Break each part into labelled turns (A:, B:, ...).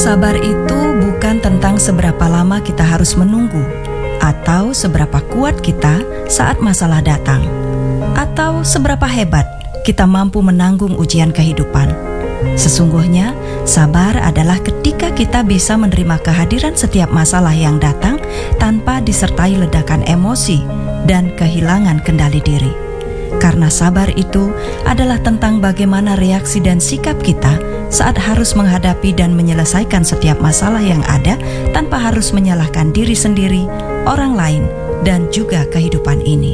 A: Sabar itu bukan tentang seberapa lama kita harus menunggu, atau seberapa kuat kita saat masalah datang, atau seberapa hebat kita mampu menanggung ujian kehidupan. Sesungguhnya, sabar adalah ketika kita bisa menerima kehadiran setiap masalah yang datang tanpa disertai ledakan emosi dan kehilangan kendali diri. Karena sabar itu adalah tentang bagaimana reaksi dan sikap kita saat harus menghadapi dan menyelesaikan setiap masalah yang ada tanpa harus menyalahkan diri sendiri, orang lain, dan juga kehidupan ini.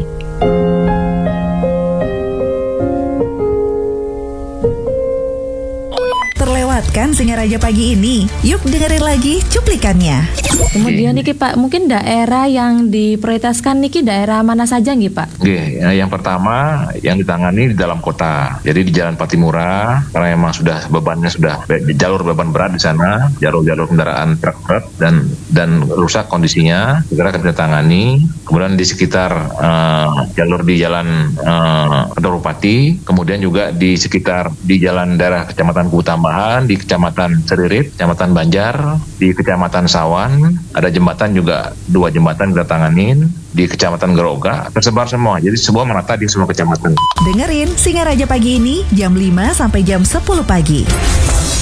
A: Terlewatkan Singaraja pagi ini? Yuk dengerin lagi cuplikannya.
B: Kemudian niki Pak, mungkin daerah yang diprioritaskan niki daerah mana saja nggih Pak?
C: Yang pertama yang ditangani di dalam kota. Jadi di Jalan Patimura, karena memang sudah bebannya sudah jalur beban berat di sana, jalur kendaraan truk berat dan rusak kondisinya, segera kita tangani. Kemudian di sekitar jalur di Jalan Kedorupati, kemudian juga di sekitar di jalan daerah Kecamatan Kutambahan, di Kecamatan Seririt, Kecamatan Banjar, di Kecamatan Sawan, ada jembatan juga, 2 jembatan kita tanganin, di Kecamatan Geroga, tersebar semua, jadi semua merata di semua kecamatan.
A: Dengerin Singaraja pagi ini jam 5 sampai jam 10 pagi.